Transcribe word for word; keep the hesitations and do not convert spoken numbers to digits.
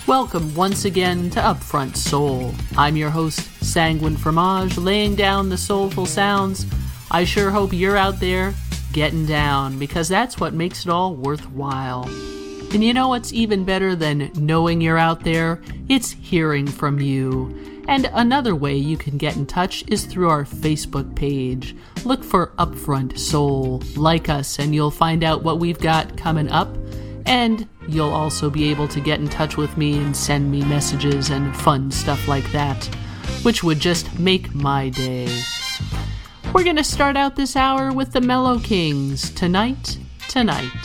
Welcome once again to Upfront Soul. I'm your host, Sanguine Fromage, laying down the soulful sounds. I sure hope you're out there getting down, because that's what makes it all worthwhile. And you know what's even better than knowing you're out there? It's hearing from you. And another way you can get in touch is through our Facebook page. Look for Upfront Soul, like us, and you'll find out what we've got coming up. And you'll also be able to get in touch with me and send me messages and fun stuff like that, which would just make my day. We're going to start out this hour with the Mellow Kings, Tonight, Tonight.